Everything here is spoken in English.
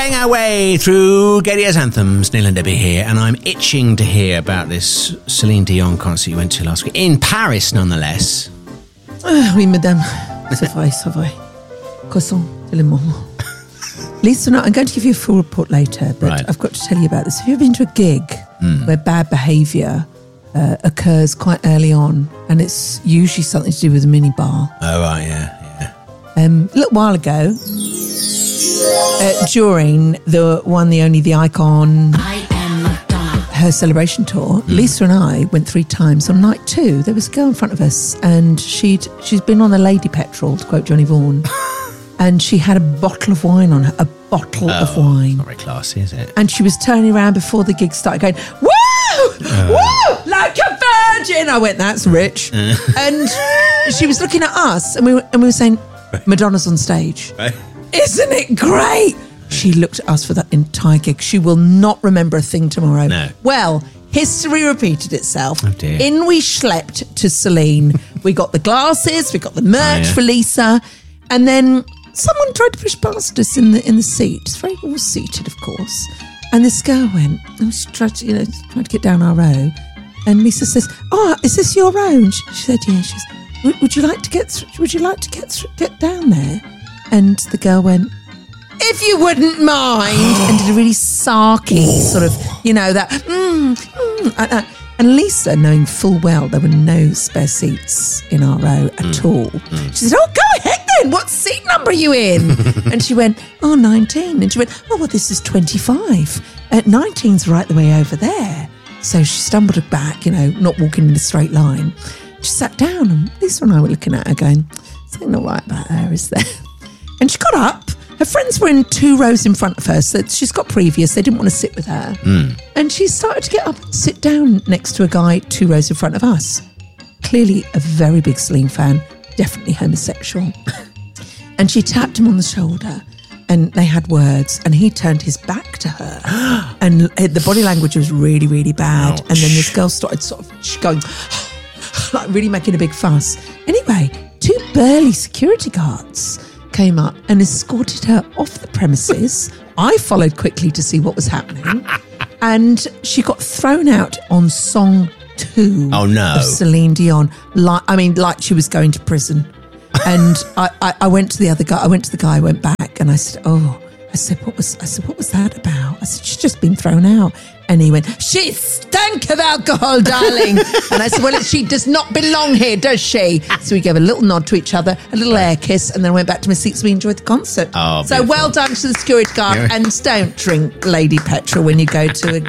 Our way through Gaydia's Anthems. Neil and Debbie here, and I'm itching to hear about this Celine Dion concert you went to last week in Paris, nonetheless. Oui, madame. Ça va. Croissant, tellement. Lisa, I'm going to give you a full report later, but Right. I've got to tell you about this. Have you ever been to a gig where bad behaviour occurs quite early on, and it's usually something to do with a minibar? Oh, right, yeah. A little while ago, during the Icon, I am Madonna. her celebration tour, Lisa and I went 3 times. On night 2, there was a girl in front of us, and she's been on a lady petrol, to quote Johnny Vaughan, and she had a bottle of wine on her, of wine. Not very classy, is it? And she was turning around before the gig started going, woo, woo, like a virgin. I went, that's rich. And she was looking at us, and we were saying, Madonna's on stage. Right. Isn't it great? She looked at us for that entire gig. She will not remember a thing tomorrow. No. Well, history repeated itself. Oh, dear. In we schlepped to Celine. We got the glasses, we got the merch for Lisa, and then someone tried to push past us in the seat. It's very well seated, of course. And this girl went, and she tried to get down our row. And Lisa says, "Oh, is this your row?" And she said, "Yeah." She says, Would you like to get down there?" And the girl went, "If you wouldn't mind," and did a really sarky sort of, that. And Lisa, knowing full well there were no spare seats in our row at all, she said, "Oh, go ahead then. What seat number are you in?" And she went, "Oh, 19." And she went, "Oh, well, this is 25. 19's right the way over there." So she stumbled back, not walking in a straight line. She sat down, and Lisa and I were looking at her going, "Something not right about her, is there?" And she got up. Her friends were in 2 rows in front of her, so she's got previous. They didn't want to sit with her. And she started to get up and sit down next to a guy 2 rows in front of us. Clearly a very big Celine fan, definitely homosexual. And she tapped him on the shoulder, and they had words, and he turned his back to her. And the body language was really, really bad. Ouch. And then this girl started sort of going, like really making a big fuss. Anyway, 2 burly security guards came up and escorted her off the premises. I followed quickly to see what was happening. And she got thrown out on song 2 Oh, no. of Celine Dion. Like she was going to prison. And I went to the other guy. I went to the guy, went back, and I said, what was that about? I said, "She's just been thrown out." And he went, "She stank of alcohol, darling." And I said, "Well, she does not belong here, does she?" So we gave a little nod to each other, a little air kiss, and then went back to my seats. We enjoyed the concert. Oh, so beautiful. well done to the security guard. Yeah. And don't drink Lady Petrol when you go to a